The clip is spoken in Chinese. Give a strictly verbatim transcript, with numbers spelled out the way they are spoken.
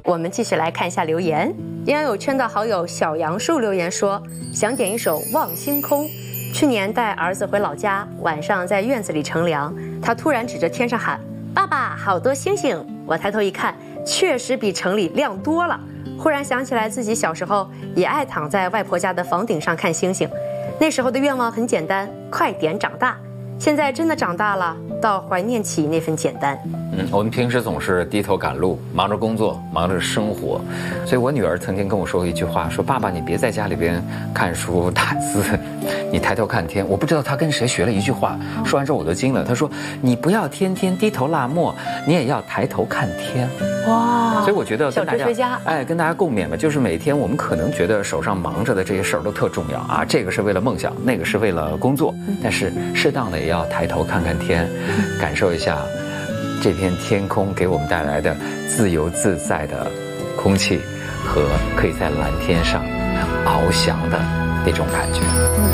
我们继续来看一下留言。央友圈的好友小杨树留言说，想点一首《望星空》。去年带儿子回老家，晚上在院子里乘凉，他突然指着天上喊：“爸爸，好多星星！”我抬头一看，确实比城里亮多了。忽然想起来自己小时候也爱躺在外婆家的房顶上看星星，那时候的愿望很简单，快点长大。现在真的长大了，倒怀念起那份简单。 嗯，我们平时总是低头赶路，忙着工作，忙着生活，所以我女儿曾经跟我说过一句话，说爸爸你别在家里边看书打字，你抬头看天。我不知道她跟谁学了一句话，说完之后我都惊了。她说你不要天天低头落寞，你也要抬头看天。哇！所以我觉得跟大家哎跟大家共勉吧，就是每天我们可能觉得手上忙着的这些事儿都特重要啊，这个是为了梦想，那个是为了工作，但是适当的也要抬头看看天，感受一下这片天空给我们带来的自由自在的空气和可以在蓝天上翱翔的那种感觉。